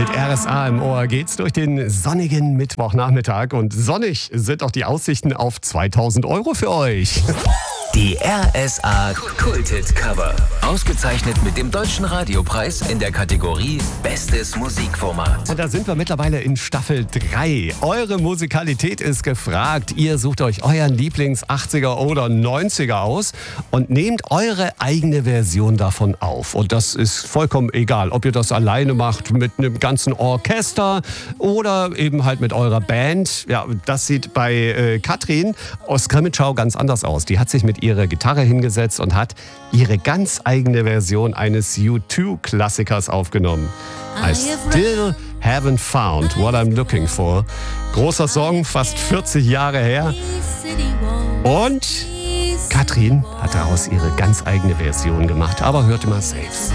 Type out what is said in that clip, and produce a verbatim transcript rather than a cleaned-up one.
Mit R S A im Ohr geht's durch den sonnigen Mittwochnachmittag und sonnig sind auch die Aussichten auf zweitausend Euro für euch. Die R S A Kultet Cover. Ausgezeichnet mit dem Deutschen Radiopreis in der Kategorie Bestes Musikformat. Und da sind wir mittlerweile in Staffel drei. Eure Musikalität ist gefragt. Ihr sucht euch euren Lieblings-achtziger oder neunziger aus und nehmt eure eigene Version davon auf. Und das ist vollkommen egal, ob ihr das alleine macht, mit einem ganzen Orchester oder eben halt mit eurer Band. Ja, das sieht bei äh, Katrin aus Grimmitschau ganz anders aus. Die hat sich mit ihre Gitarre hingesetzt und hat ihre ganz eigene Version eines U zwei Klassikers aufgenommen. I still haven't found what I'm looking for. Großer Song, fast vierzig Jahre her. Und Katrin hat daraus ihre ganz eigene Version gemacht. Aber hört mal selbst.